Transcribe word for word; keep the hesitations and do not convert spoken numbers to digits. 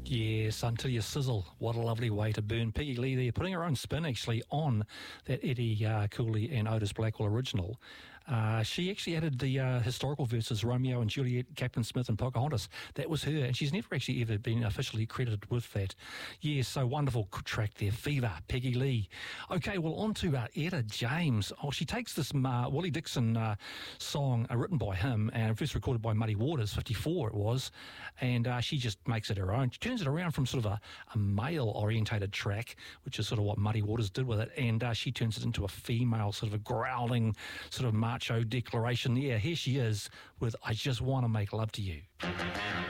Yes, until you sizzle. What a lovely way to burn. Peggy Lee there, putting her own spin actually on that Eddie uh, Cooley and Otis Blackwell original. Uh, she actually added the uh, historical verses, Romeo and Juliet, Captain Smith and Pocahontas. That was her, and she's never actually ever been officially credited with that. Yes, so wonderful track there. Fever, Peggy Lee. Okay, well, on to uh, Etta James. Oh, she takes this uh, Willie Dixon uh, song uh, written by him and first recorded by Muddy Waters, fifty-four it was, and uh, she just makes it her own. She turns it around from sort of a, a male-orientated track, which is sort of what Muddy Waters did with it, and uh, she turns it into a female sort of a growling sort of macho declaration. Yeah, here she is with I Just Want to Make Love to You.